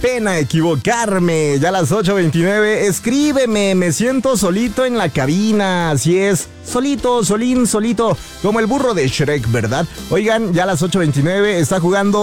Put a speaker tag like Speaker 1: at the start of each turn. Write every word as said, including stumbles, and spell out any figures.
Speaker 1: pena equivocarme. Ya a las ocho veintinueve, escríbeme, me siento solito en la cabina. Así es, solito, solín, solito, como el burro de Shrek, ¿verdad? Oigan, ya a las ocho veintinueve está jugando